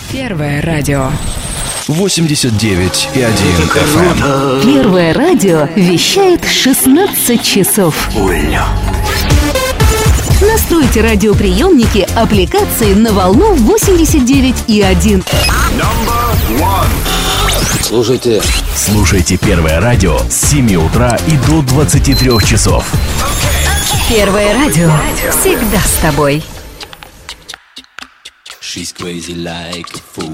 Первое радио. 89,1 FM. Первое радио вещает 16 часов. Настройте радиоприемники аппликации на волну 89,1. Слушайте Первое радио с 7 утра и до 23 часов. Первое радио всегда с тобой. She's crazy like a fool.